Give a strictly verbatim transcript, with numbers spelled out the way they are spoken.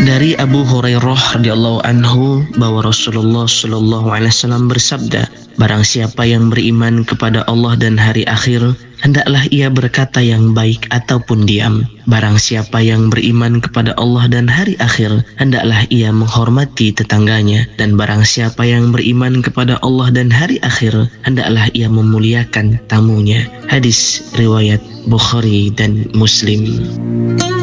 Dari Abu Hurairah radhiyallahu anhu bahwa Rasulullah shallallahu alaihi wasallam bersabda, barang siapa yang beriman kepada Allah dan hari akhir, hendaklah ia berkata yang baik ataupun diam. Barang siapa yang beriman kepada Allah dan hari akhir, hendaklah ia menghormati tetangganya. Dan barang siapa yang beriman kepada Allah dan hari akhir, hendaklah ia memuliakan tamunya. Hadis riwayat Bukhari dan Muslim.